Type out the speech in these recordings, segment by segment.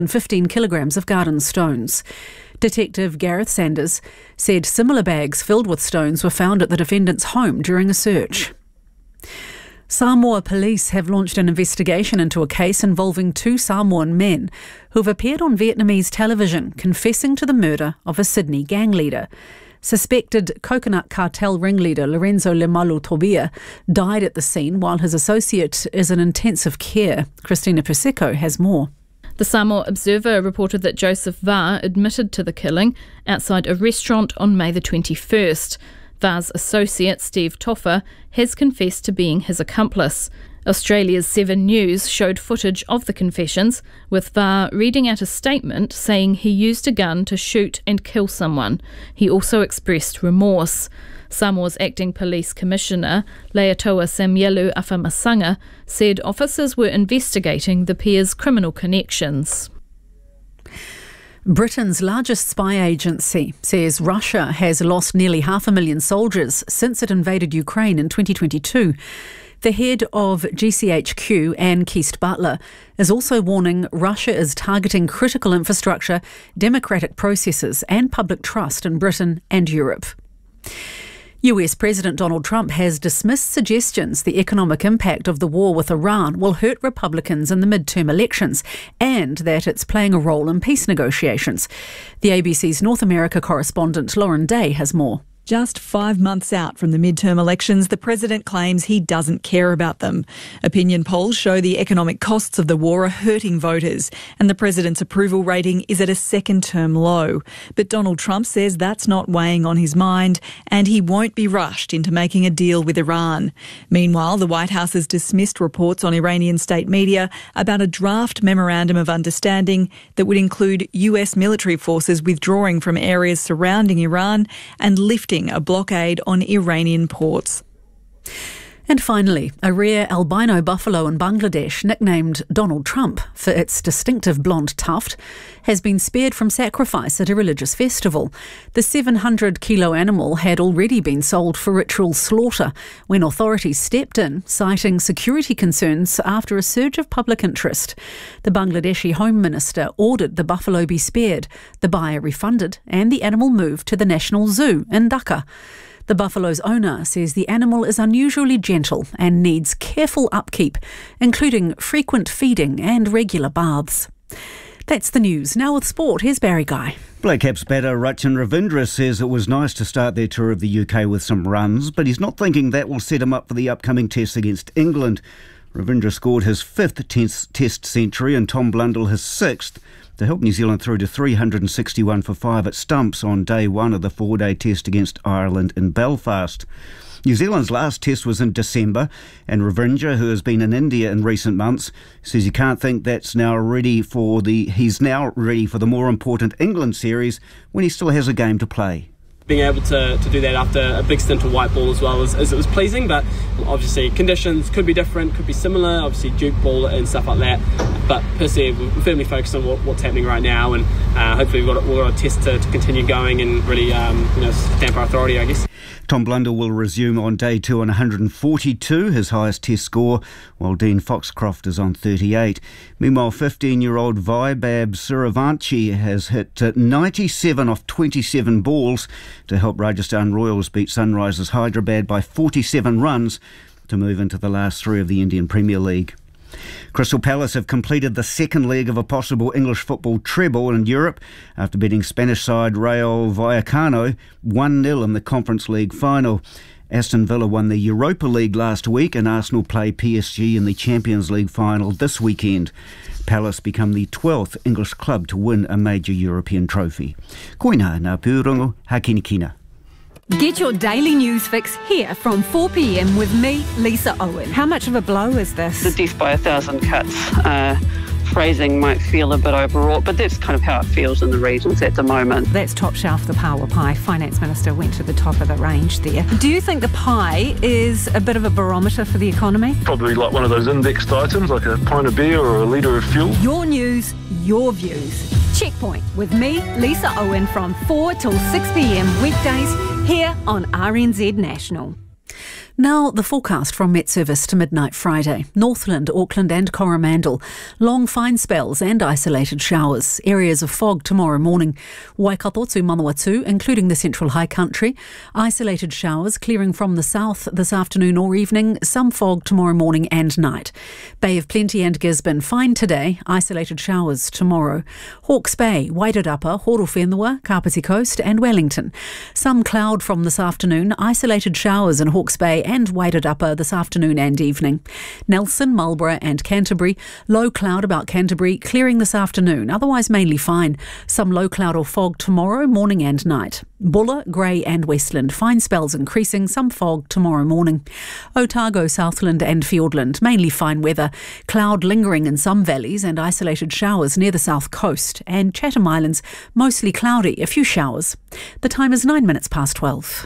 15 kilograms of garden stones. Detective Gareth Sanders said similar bags filled with stones were found at the defendant's home during a search. Samoa police have launched an investigation into a case involving 2 Samoan men who have appeared on Vietnamese television confessing to the murder of a Sydney gang leader. Suspected coconut cartel ringleader Lorenzo Lemalu Tobia died at the scene while his associate is in intensive care. Christina Persico has more. The Samoa Observer reported that Joseph Vah admitted to the killing outside a restaurant on May the 21st. Vah's associate, Steve Toffa, has confessed to being his accomplice. Australia's 7 News showed footage of the confessions, with Vah reading out a statement saying he used a gun to shoot and kill someone. He also expressed remorse. Samoa's acting police commissioner, Leatoa Samuelu Afamasanga, said officers were investigating the pair's criminal connections. Britain's largest spy agency says Russia has lost nearly 500,000 soldiers since it invaded Ukraine in 2022. The head of GCHQ, Anne Keast-Butler, is also warning Russia is targeting critical infrastructure, democratic processes and public trust in Britain and Europe. US President Donald Trump has dismissed suggestions the economic impact of the war with Iran will hurt Republicans in the midterm elections and that it's playing a role in peace negotiations. The ABC's North America correspondent Lauren Day has more. Just 5 months out from the midterm elections, the president claims he doesn't care about them. Opinion polls show the economic costs of the war are hurting voters, and the president's approval rating is at a second-term low. But Donald Trump says that's not weighing on his mind, and he won't be rushed into making a deal with Iran. Meanwhile, the White House has dismissed reports on Iranian state media about a draft memorandum of understanding that would include US military forces withdrawing from areas surrounding Iran and lifting a blockade on Iranian ports. And finally, a rare albino buffalo in Bangladesh, nicknamed Donald Trump for its distinctive blonde tuft, has been spared from sacrifice at a religious festival. The 700-kilo animal had already been sold for ritual slaughter when authorities stepped in, citing security concerns after a surge of public interest. The Bangladeshi Home Minister ordered the buffalo be spared, the buyer refunded, and the animal moved to the National Zoo in Dhaka. The buffalo's owner says the animal is unusually gentle and needs careful upkeep, including frequent feeding and regular baths. That's the news. Now with sport, here's Barry Guy. Black Caps batter Rachin Ravindra says it was nice to start their tour of the UK with some runs, but he's not thinking that will set him up for the upcoming test against England. Ravindra scored his 5th test century and Tom Blundell his 6th to help New Zealand through to 361 for 5 at stumps on day 1 of the 4-day test against Ireland in Belfast. New Zealand's last test was in December, and Ravindra, who has been in India in recent months, says he can't think he's now ready for the more important England series when he still has a game to play. Being able to do that after a big stint of white ball as well as it was pleasing, but obviously conditions could be different, could be similar, obviously Duke ball and stuff like that, but per se we're firmly focused on what's happening right now, and hopefully we've got a test to continue going and really stamp our authority, I guess. Tom Blundell will resume on day 2 on 142, his highest test score, while Dean Foxcroft is on 38. Meanwhile, 15-year-old Vaibhav Suravanshi has hit 97 off 27 balls to help Rajasthan Royals beat Sunrisers Hyderabad by 47 runs to move into the last 3 of the Indian Premier League. Crystal Palace have completed the second leg of a possible English football treble in Europe after beating Spanish side Rayo Vallecano 1-0 in the Conference League final. Aston Villa won the Europa League last week and Arsenal play PSG in the Champions League final this weekend. Palace become the 12th English club to win a major European trophy. Koina ngā pūrongo hakinikina. Get your daily news fix here from 4 p.m. with me, Lisa Owen. How much of a blow is this? The death by 1,000 cuts. Phrasing might feel a bit overwrought, but that's kind of how it feels in the regions at the moment. That's top shelf, the power pie. Finance Minister went to the top of the range there. Do you think the pie is a bit of a barometer for the economy? Probably like one of those indexed items, like a pint of beer or a litre of fuel. Your news, your views. Checkpoint with me, Lisa Owen, from 4 till 6 p.m. weekdays here on RNZ National. Now, the forecast from Met Service to midnight Friday. Northland, Auckland and Coromandel. Long fine spells and isolated showers. Areas of fog tomorrow morning. Waikato to Manawatu, including the Central High Country. Isolated showers clearing from the south this afternoon or evening. Some fog tomorrow morning and night. Bay of Plenty and Gisborne, fine today. Isolated showers tomorrow. Hawke's Bay, Wairarapa, Horowhenua, Kapiti Coast and Wellington. Some cloud from this afternoon. Isolated showers in Hawke's Bay and Wairarapa this afternoon and evening. Nelson, Marlborough and Canterbury. Low cloud about Canterbury, clearing this afternoon, otherwise mainly fine. Some low cloud or fog tomorrow morning and night. Bulla, Grey and Westland, fine spells increasing, some fog tomorrow morning. Otago, Southland and Fiordland, mainly fine weather. Cloud lingering in some valleys and isolated showers near the south coast. And Chatham Islands, mostly cloudy, a few showers. The time is 9 minutes past 12.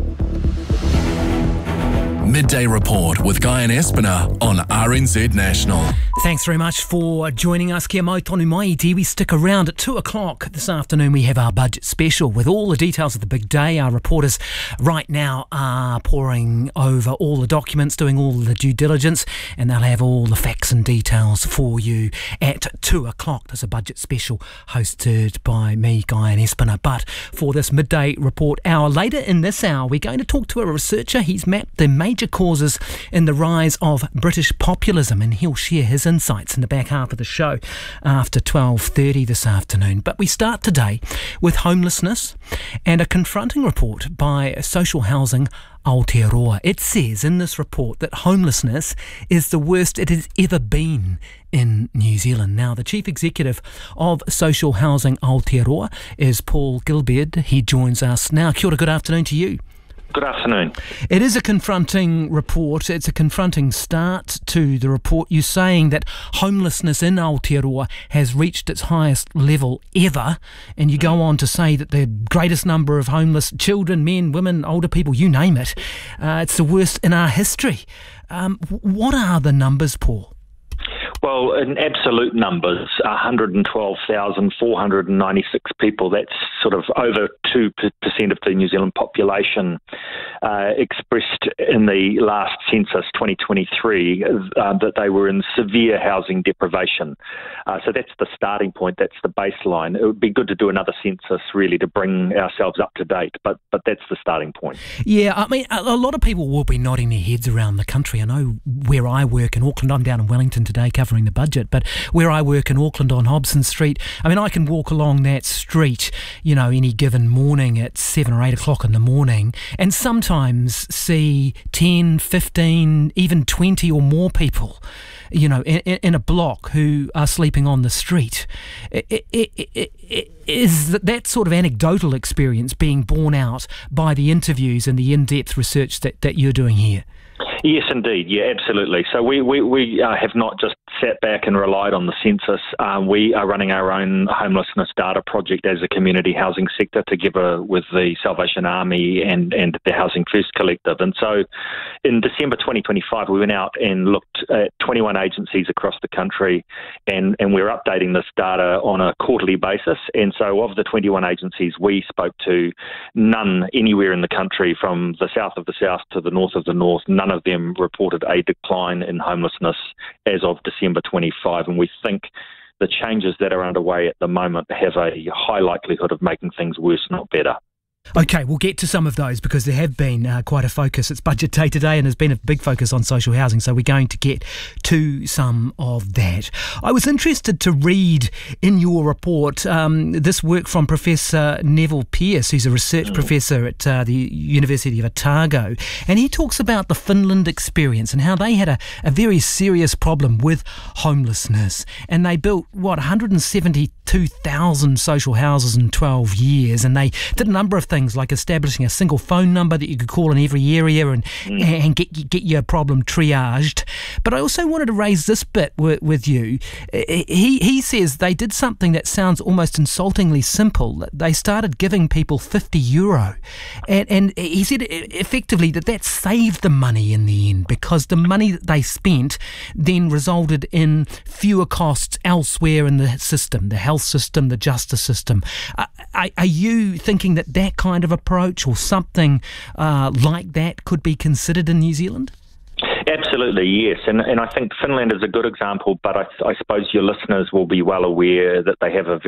Midday Report with Guy and Espiner on RNZ National. Thanks very much for joining us. Kia mau tonu mai te. We stick around at 2 o'clock this afternoon. We have our budget special with all the details of the big day. Our reporters right now are poring over all the documents, doing all the due diligence, and they'll have all the facts and details for you at 2 o'clock. There's a budget special hosted by me, Guy and Espiner. But for this Midday Report hour, later in this hour, we're going to talk to a researcher. He's mapped the major causes in the rise of British populism, and he'll share his insights in the back half of the show after 12:30 this afternoon. But we start today with homelessness and a confronting report by Social Housing Aotearoa. It says in this report that homelessness is the worst it has ever been in New Zealand. Now, the Chief Executive of Social Housing Aotearoa is Paul Gilbeard. He joins us now. Kia ora, good afternoon to you. Good afternoon. It is a confronting report. It's a confronting start to the report. You're saying that homelessness in Aotearoa has reached its highest level ever, and you go on to say that the greatest number of homeless children, men, women, older people, you name it, it's the worst in our history. What are the numbers, Paul? Well, in absolute numbers, 112,496 people, that's sort of over 2% of the New Zealand population, expressed in the last census, 2023, that they were in severe housing deprivation. So that's the starting point, that's the baseline. It would be good to do another census, really, to bring ourselves up to date, but that's the starting point. Yeah, I mean, a lot of people will be nodding their heads around the country. I know where I work in Auckland, I'm down in Wellington today covering the budget, but where I work in Auckland on Hobson Street, I mean, I can walk along that street, you know, any given morning at 7 or 8 o'clock in the morning and sometimes see 10, 15, even 20 or more people, you know, in a block who are sleeping on the street. Is that sort of anecdotal experience being borne out by the interviews and the in-depth research that you're doing here? Yes, indeed. Yeah, absolutely. So we have not just sat back and relied on the census. We are running our own homelessness data project as a community housing sector together with the Salvation Army and the Housing First Collective. And so in December 2025, we went out and looked at 21 agencies across the country, and we're updating this data on a quarterly basis. And so of the 21 agencies we spoke to, none anywhere in the country from the south of the south to the north of the north, none of them reported a decline in homelessness as of December 25, and we think the changes that are underway at the moment have a high likelihood of making things worse, not better. Okay, we'll get to some of those because there have been quite a focus. It's budget day today and there's been a big focus on social housing, so we're going to get to some of that. I was interested to read in your report this work from Professor Neville Pearce, who's a research professor at the University of Otago, and he talks about the Finland experience and how they had a very serious problem with homelessness, and they built, 172,000 social houses in 12 years, and they did a number of things like establishing a single phone number that you could call in every area and get your problem triaged. But I also wanted to raise this bit with you. He says they did something that sounds almost insultingly simple. They started giving people €50, and he said effectively that saved the money in the end, because the money that they spent then resulted in fewer costs elsewhere in the system, the health system, the justice system. Are you thinking that kind of approach or something like that could be considered in New Zealand? Absolutely, yes. And I think Finland is a good example, but I suppose your listeners will be well aware that they have a